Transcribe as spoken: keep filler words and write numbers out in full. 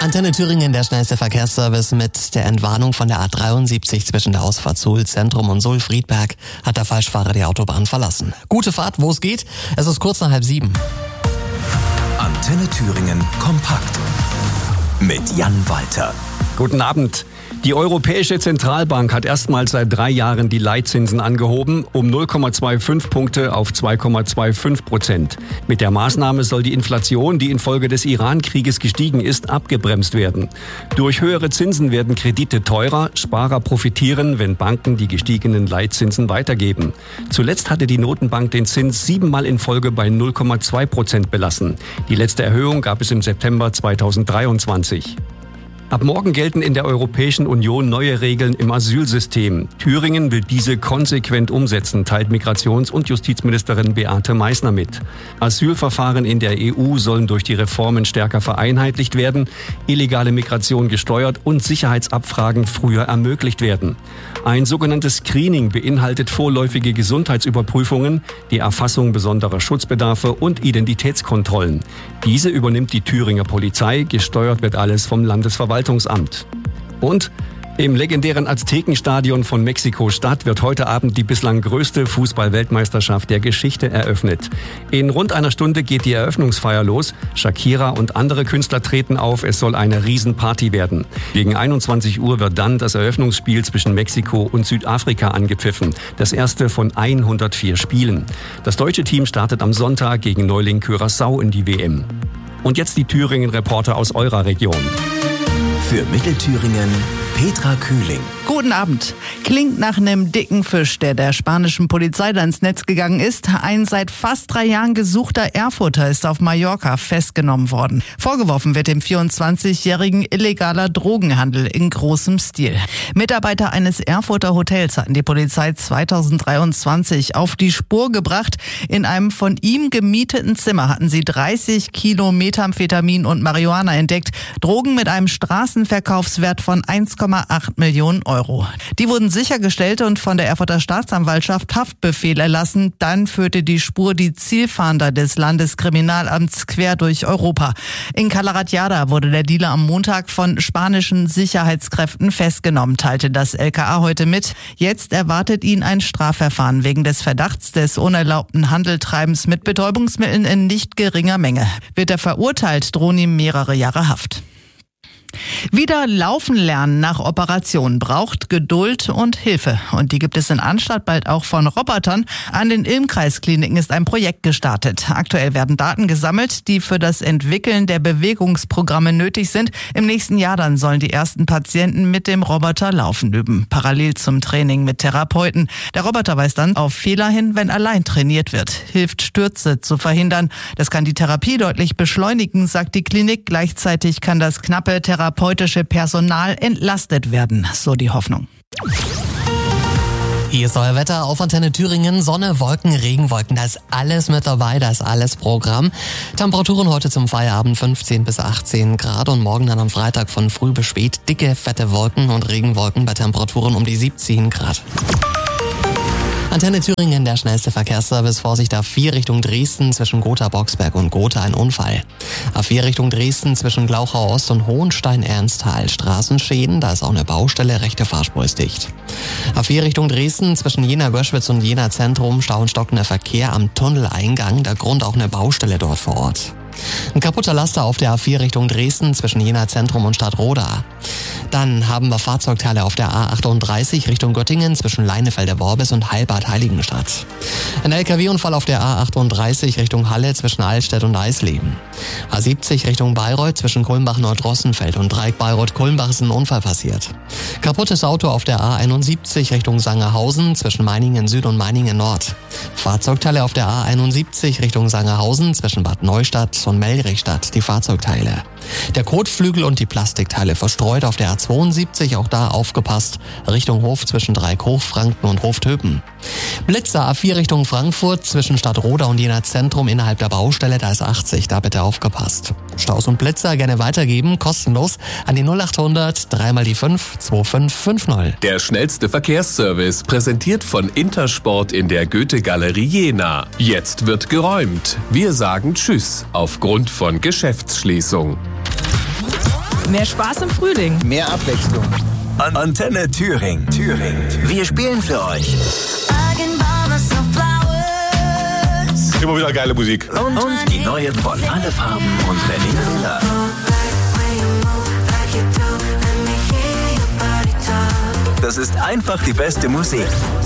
Antenne Thüringen, der schnellste Verkehrsservice mit der Entwarnung von der A dreiundsiebzig zwischen der Ausfahrt Suhl Zentrum und Suhl-Friedberg hat der Falschfahrer die Autobahn verlassen. Gute Fahrt, wo es geht. Es ist kurz nach halb sieben. Antenne Thüringen kompakt mit Jan Walter. Guten Abend. Die Europäische Zentralbank hat erstmals seit drei Jahren die Leitzinsen angehoben, um null Komma fünfundzwanzig Punkte auf zwei Komma fünfundzwanzig Prozent. Mit der Maßnahme soll die Inflation, die infolge des Iran-Krieges gestiegen ist, abgebremst werden. Durch höhere Zinsen werden Kredite teurer, Sparer profitieren, wenn Banken die gestiegenen Leitzinsen weitergeben. Zuletzt hatte die Notenbank den Zins siebenmal in Folge bei null Komma zwei Prozent belassen. Die letzte Erhöhung gab es im September zweitausenddreiundzwanzig. Ab morgen gelten in der Europäischen Union neue Regeln im Asylsystem. Thüringen will diese konsequent umsetzen, teilt Migrations- und Justizministerin Beate Meißner mit. Asylverfahren in der E U sollen durch die Reformen stärker vereinheitlicht werden, illegale Migration gesteuert und Sicherheitsabfragen früher ermöglicht werden. Ein sogenanntes Screening beinhaltet vorläufige Gesundheitsüberprüfungen, die Erfassung besonderer Schutzbedarfe und Identitätskontrollen. Diese übernimmt die Thüringer Polizei, gesteuert wird alles vom Landesverwaltungsamt. Und im legendären Aztekenstadion von Mexiko-Stadt wird heute Abend die bislang größte Fußball-Weltmeisterschaft der Geschichte eröffnet. In rund einer Stunde geht die Eröffnungsfeier los. Shakira und andere Künstler treten auf. Es soll eine Riesenparty werden. Gegen einundzwanzig Uhr wird dann das Eröffnungsspiel zwischen Mexiko und Südafrika angepfiffen. Das erste von hundertvier Spielen. Das deutsche Team startet am Sonntag gegen Neuling Curaçao in die W M. Und jetzt die Thüringen-Reporter aus eurer Region. Für Mittelthüringen Petra Kühling. Guten Abend. Klingt nach einem dicken Fisch, der der spanischen Polizei da ins Netz gegangen ist. Ein seit fast drei Jahren gesuchter Erfurter ist auf Mallorca festgenommen worden. Vorgeworfen wird dem vierundzwanzigjährigen illegaler Drogenhandel in großem Stil. Mitarbeiter eines Erfurter Hotels hatten die Polizei zweitausenddreiundzwanzig auf die Spur gebracht. In einem von ihm gemieteten Zimmer hatten sie dreißig Kilo Methamphetamin und Marihuana entdeckt. Drogen mit einem Straßenverkaufswert von eins Komma acht Millionen Euro. Die wurden sichergestellt und von der Erfurter Staatsanwaltschaft Haftbefehl erlassen. Dann führte die Spur die Zielfahnder des Landeskriminalamts quer durch Europa. In Calaratiada wurde der Dealer am Montag von spanischen Sicherheitskräften festgenommen, teilte das L K A heute mit. Jetzt erwartet ihn ein Strafverfahren wegen des Verdachts des unerlaubten Handeltreibens mit Betäubungsmitteln in nicht geringer Menge. Wird er verurteilt, drohen ihm mehrere Jahre Haft. Wieder laufen lernen nach Operationen braucht Geduld und Hilfe. Und die gibt es in Arnstadt bald auch von Robotern. An den Ilm-Kreiskliniken ist ein Projekt gestartet. Aktuell werden Daten gesammelt, die für das Entwickeln der Bewegungsprogramme nötig sind. Im nächsten Jahr dann sollen die ersten Patienten mit dem Roboter laufen üben. Parallel zum Training mit Therapeuten. Der Roboter weist dann auf Fehler hin, wenn allein trainiert wird. Hilft Stürze zu verhindern. Das kann die Therapie deutlich beschleunigen, sagt die Klinik. Gleichzeitig kann das knappe Therapie therapeutische Personal entlastet werden, so die Hoffnung. Hier ist euer Wetter auf Antenne Thüringen. Sonne, Wolken, Regenwolken, da ist alles mit dabei, da ist alles Programm. Temperaturen heute zum Feierabend fünfzehn bis achtzehn Grad und morgen dann am Freitag von früh bis spät dicke, fette Wolken und Regenwolken bei Temperaturen um die siebzehn Grad. Antenne Thüringen, der schnellste Verkehrsservice. Vorsicht, A vier Richtung Dresden zwischen Gotha-Boxberg und Gotha ein Unfall. A vier Richtung Dresden zwischen Glauchau Ost und Hohenstein-Ernsthal. Straßenschäden, da ist auch eine Baustelle, rechte Fahrspur ist dicht. A vier Richtung Dresden zwischen Jena-Göschwitz und Jena-Zentrum, Stau und stockender Verkehr am Tunneleingang. Der Grund auch eine Baustelle dort vor Ort. Ein kaputter Laster auf der A vier Richtung Dresden zwischen Jena-Zentrum und Stadtroda. Dann haben wir Fahrzeugteile auf der A achtunddreißig Richtung Göttingen zwischen Leinefelde-Worbis und Heilbad-Heiligenstadt. Ein L K W-Unfall auf der A achtunddreißig Richtung Halle zwischen Altstedt und Eisleben. A siebzig Richtung Bayreuth zwischen Kulmbach-Nordrossenfeld und Dreieck Bayreuth-Kulmbach ist ein Unfall passiert. Kaputtes Auto auf der A einundsiebzig Richtung Sangerhausen zwischen Meiningen Süd und Meiningen Nord. Fahrzeugteile auf der A einundsiebzig Richtung Sangerhausen zwischen Bad Neustadt und Melrichstadt, die Fahrzeugteile. Der Kotflügel und die Plastikteile verstreut auf der A zweiundsiebzig, auch da aufgepasst, Richtung Hof zwischen Dreieck-Hochfranken und Hoftöpen. Blitzer A vier Richtung Frankfurt zwischen Stadtroda und Jena-Zentrum innerhalb der Baustelle, da ist achtzig, da bitte aufgepasst. Staus und Blitzer gerne weitergeben, kostenlos an die null achthundert, dreimal die fünf, zwei fünf fünf null. Der schnellste Verkehrsservice, präsentiert von Intersport in der Goethe-Galerie Jena. Jetzt wird geräumt. Wir sagen Tschüss aufgrund von Geschäftsschließung. Mehr Spaß im Frühling. Mehr Abwechslung. An Antenne Thüringen. Thüringen. Wir spielen für euch. Immer wieder geile Musik. Und, und die neue von Alle Farben und René Müller. Das ist einfach die beste Musik.